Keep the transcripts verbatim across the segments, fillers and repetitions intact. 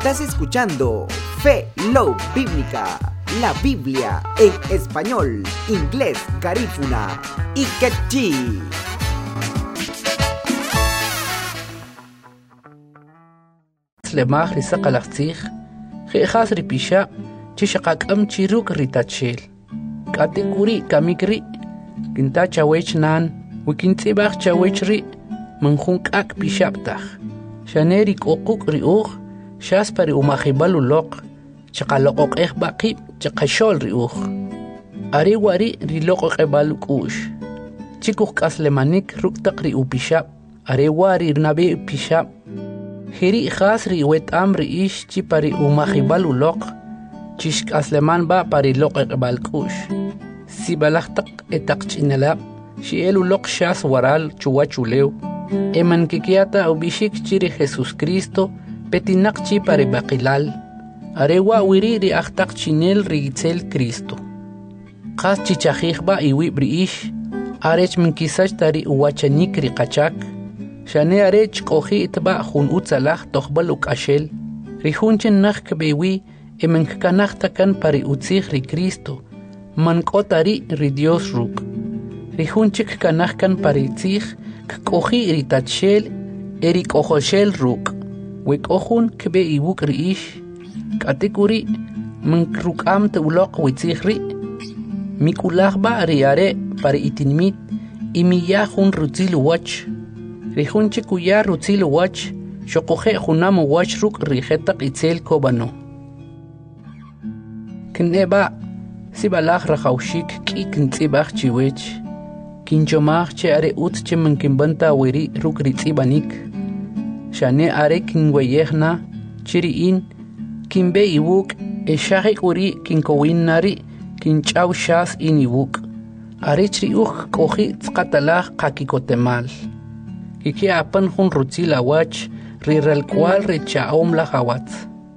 Estás escuchando Fe Love Bíblica, la Biblia en español, inglés, garífuna y quechí. Lemah risa qalaqtzij, khas ripisha, chishaqak am chiruk ritachel. Kate kuri kamikri, kinta chawech nan, wikintzibach chawechri, manjunk ak pishaptach. Shaneri kokuk riuch, shaspari umahibalu lok, chaqaloqok eh baqib, chaqashol riuch. Ari wari rilokok ebalu kush. Chikuk kaslemanik ruktak riupishap, ari wari nabe pishap. Hiri khasri wet amri ish chi pari umahibal ulok chish asleman ba pari lok ekbal kush si balaktak etak chinalab shi el ulok shas waral chuachuleu eman kikiata ubishik chiri Jesus Cristo petinak chi pari bakilal arewa wiri ri aktak chinel rigitzel Cristo khas chichajij ba iwi bri ish arech min kisach tari uwachanik ri qachak Shane arech kohi itba hun utzalach tokhbal ukashel rihunchen nach kbewi emen kanach takan pari utzich ri Cristo man kotari ri Dios ruk rihunchik kanach kan pari tzich kohi ri tachel eri kohoshel ruk we kohun kbe ibuk ri ish katekuri man krukam te ulok witzich ri mikulach ba ri are pari itinmit imiya hun rutzil wach Rihunche kuya rutzil wach, shokoje junam wach ruk rijetak itzel kobano. Kneba, si balach rachaushik ki kintzibach chiwech, kinchomach che are ut che mankimbanta wiri ruk ritzibanik, shane are kinweyehna, chiri in, kinbe ibuk, eshahik uri kinkowin nari, kinchaw shas in ibuk, are chri uch kohi tzkatalach kakikotemal. Iki apan hun rutzila wach riral cual rechaom la hawatz.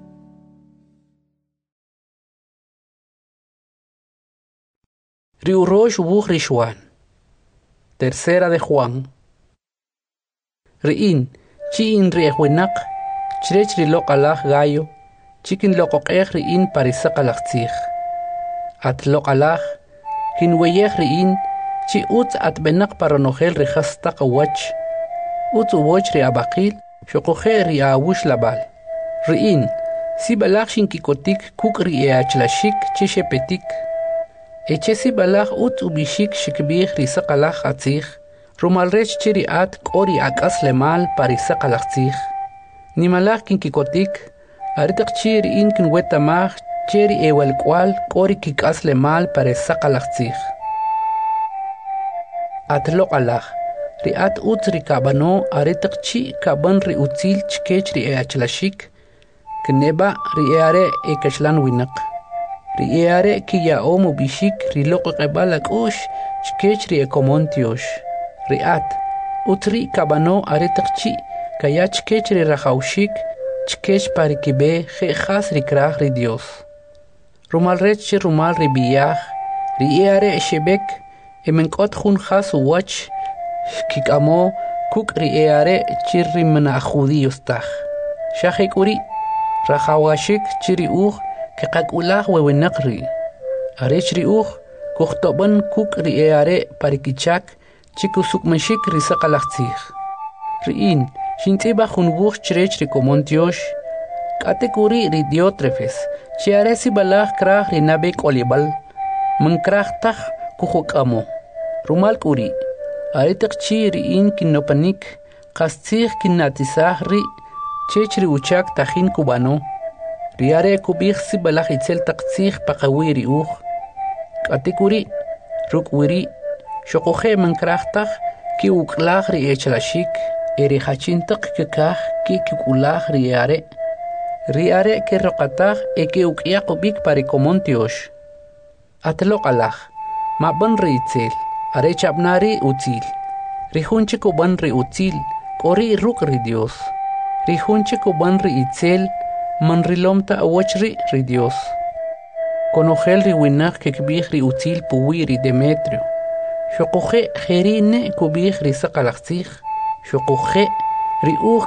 Riurosh wuch rishwan. Tercera de Juan. Riin, chi in riehwenak, chrech rilok alach gayo, chikin lokok ech riin parisak alachtzich. At lok alach, kin weyech riin, chi utz at benak paranogel rihastak wach, Utu woch ri abakil, shokoje ri awush labal. Riin, si balach shinkikotik kuk ri eachlashik chishepetik. Eche si balach ut ubishik shikbih ri sakalach atzich, rumalrech chiri at kori akas lemal pari sakalach tzich. Nimalach kinkikotik, aritak chiri in kinwetamach chiri ewel kwal kori kikas lemal pari sakalach tzich. Atlok alach. Riat utri kabano aretak chi kaban ri utzil chkech ri eachlashik kneba ri eare ekashlan winak ri eare ki yaom ubishik ri loq qebalak ush chkech ri ekomontiosh riat utri kabano aretak chi kaya chkech ri rachaushik chkech parikibe je khas ri krach ri Dios rumal rech rumal ri biyah ri eare shebek emenkot khun khas wach Kikamo kuk ri eare chirri mena judíos taj. Shahik uri rajawashik chiri uj kekak ulah wewenak ri. Arech ri uj kuchtoban kuk ri eare parikichak chikusuk mashik ri sakalachtzich. Riin shintiba junbuch chirech ri komontiosh katekuri ri Diotrefes chiare si balach krach ri nabek olibal man krach taj kuhokamo. Rumal kuri Aritak chi riin kinopanik, kastzich kinatisah ri, chechri uchak tajin kubano. Riare kubich si balach itzel taktzich pakawiri uch. Katikuri, rukwiri, shokoje mankrachtach, ki uklach ri echlashik, eri hachintak kekach ki kukulach riare. Riare ke rokatach eke ukya kubik parikomontiosh. Atlok alach, maban ri itzel. Are chabnari utzil. Rihunche ko banri utzil, kori ruk ri Dios. Rihunche ko banri itzel, manrilomta awachri ri Dios. Konogel ri winak kekbih ri utzil puwi ri Demetrio. Shokoje jerine kubih ri sakalachtzich. Shokoje ri uch